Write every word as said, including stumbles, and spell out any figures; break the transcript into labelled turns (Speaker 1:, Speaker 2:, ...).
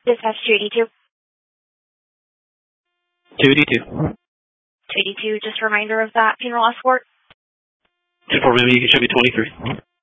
Speaker 1: Dispatch two eighty-two.
Speaker 2: two eighty-two.
Speaker 1: two eighty-two, just a reminder of that funeral escort.
Speaker 2: ten four, maybe you can show me twenty-three.